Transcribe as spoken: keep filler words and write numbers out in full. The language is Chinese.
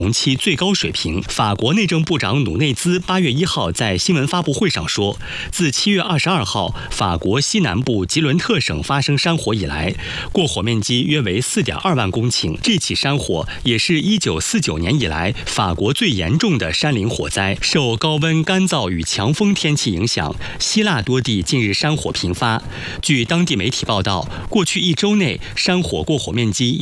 同期最高水平。法国内政部长努内兹八月一号在新闻发布会上说，自七月二十二号法国西南部吉伦特省发生山火以来，过火面积约为四点二万公顷。这起山火也是一九四九年以来法国最严重的山林火灾。受高温、干燥与强风天气影响，希腊多地近日山火频发。据当地媒体报道，过去一周内山火过火面积